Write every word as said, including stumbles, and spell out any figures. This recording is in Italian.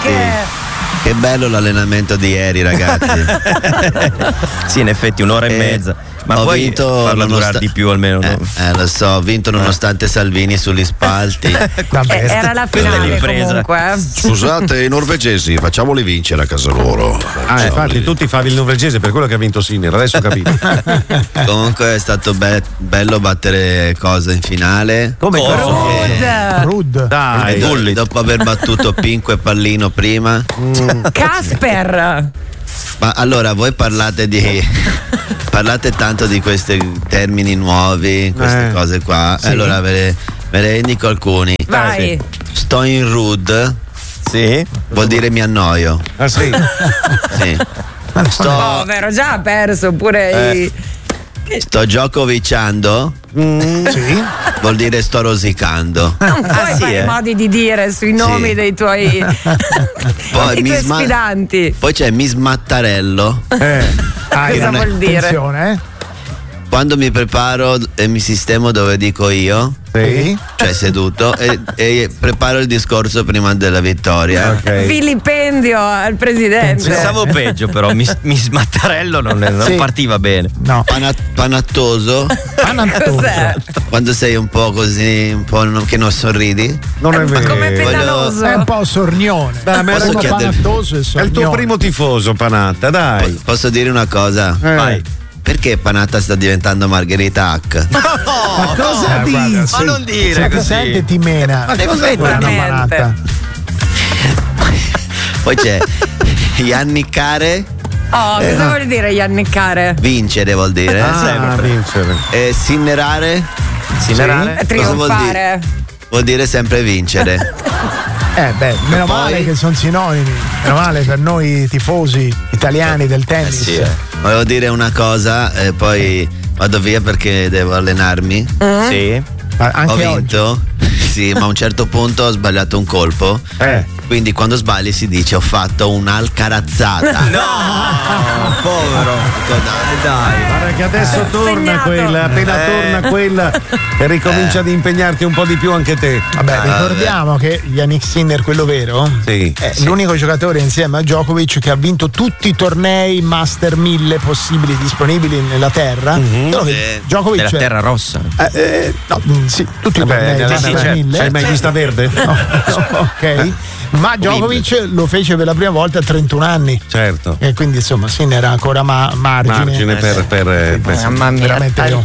che... Che bello l'allenamento di ieri, ragazzi. Sì, in effetti un'ora e mezza. Ma ho poi vinto farla nonost- durare di più almeno. Eh, No? eh, lo so, ho vinto nonostante Salvini sugli spalti. Vabbè, era la finale comunque. eh. Scusate, i norvegesi, facciamoli vincere a casa loro. Ah, infatti tu ti favi il norvegese, per quello che ha vinto Sinner, adesso ho capito. Comunque è stato be- bello battere cosa in finale. Come Rude. Rude. Dai, Do- dopo aver battuto Pinco e Pallino prima. Casper. Ma allora voi parlate di parlate tanto di questi termini nuovi, queste Eh, cose qua. sì. Allora ve ne, ve ne indico alcuni. Vai. Sto in rude. Sì. Vuol dire mi annoio. Ah sì. Sì. Sto, Povero, già ha perso pure Eh. i... sto giokovicciando. Sì. Vuol dire sto rosicando. Non puoi sì, fare eh. modi di dire sui nomi Sì. dei tuoi, Poi dei mi tuoi sma- sfidanti. Poi c'è mi smattarello. Eh. Ah, Cosa non è- vuol dire? Attenzione, eh. Quando mi preparo e mi sistemo dove dico io, Sì. cioè seduto, e, e preparo il discorso prima della vittoria. Ok. Vilipendio al presidente. Pensavo peggio, però mi, mi smattarello non, non Sì. partiva bene. No. Pana- panattoso, Panattoso. Cos'è? quando sei un po' così, un po' non- che non sorridi. Non è vero. Come Voglio- pedaloso. È un po' sornione. Dai, ma Posso Uno chiedere- panattoso e È il sornione. tuo primo tifoso, Panatta, dai. Posso dire una cosa? Eh. Vai. Perché Panatta sta diventando Margherita Hack? Ma cosa Eh, guarda, dici? Ma non dire Se ti così. sente ti mena. Ma cosa Guarda, una Veramente. manata. Poi c'è Iannicare, Oh, cosa vuol dire Iannicare? vincere vuol dire. Ah, vincere. E sinnerare Sinerare? Cosa vuol Trionfare. vuol dire sempre vincere. Eh beh, meno Poi- male che sono sinonimi. Meno male per noi tifosi italiani del tennis. Sì, eh. Volevo dire una cosa e poi vado via perché devo allenarmi. Sì. Ma anche Ho oggi. vinto, sì, ma a un certo punto ho sbagliato un colpo. Eh. Quindi quando sbagli si dice ho fatto un'alcarazzata. No, povero. Dai, dai. Guarda che adesso torna segnato. quella, appena Eh. torna quella e ricomincia ad impegnarti un po' di più anche te. Vabbè, ricordiamo che Yannick Sinner, quello vero, Sì. è l'unico giocatore insieme a Djokovic che ha vinto tutti i tornei Master mille possibili disponibili nella terra. Solo che Sì. Djokovic Della è- terra rossa. eh, eh, no, mm, sì, tutti i Vabbè, tornei nella- Master sì, certo. mille. Sei mai vista verde? Ok. Ma Djokovic lo fece per la prima volta a trentuno anni. Certo. E quindi insomma Sinner ha ancora ma- margine. Margine per, per, per- Mamma mia. Veramente Al- io.